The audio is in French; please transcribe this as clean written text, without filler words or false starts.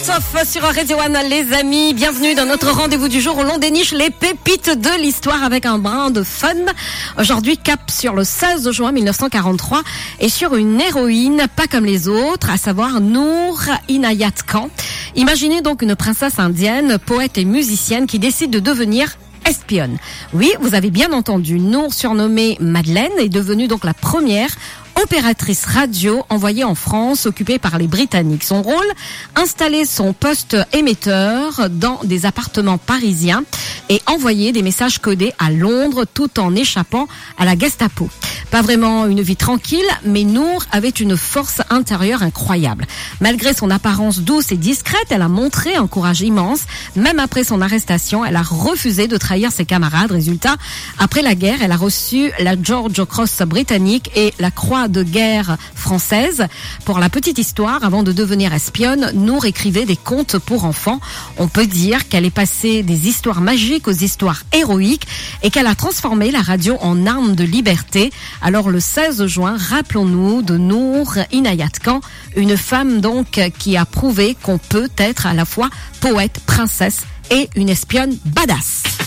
Molotov sur Radio One, les amis. Bienvenue dans notre rendez-vous du jour où l'on déniche les pépites de l'histoire avec un brin de fun. Aujourd'hui, cap sur le 16 juin 1943 et sur une héroïne pas comme les autres, à savoir Noor Inayat Khan. Imaginez donc une princesse indienne, poète et musicienne qui décide de devenir espionne. Oui, vous avez bien entendu, Noor, surnommée Madeleine, est devenue donc la première opératrice radio envoyée en France, occupée par les Britanniques. Son rôle, installer son poste émetteur dans des appartements parisiens et envoyer des messages codés à Londres tout en échappant à la Gestapo. Pas vraiment une vie tranquille, mais Noor avait une force intérieure incroyable. Malgré son apparence douce et discrète, elle a montré un courage immense. Même après son arrestation, elle a refusé de trahir ses camarades. Résultat, après la guerre, elle a reçu la George Cross britannique et la Croix de guerre française. Pour la petite histoire, avant de devenir espionne, Noor écrivait des contes pour enfants. On peut dire qu'elle est passée des histoires magiques aux histoires héroïques et qu'elle a transformé la radio en arme de liberté. Alors le 16 juin, rappelons-nous de Noor Inayat Khan, une femme donc qui a prouvé qu'on peut être à la fois poète, princesse et une espionne badass.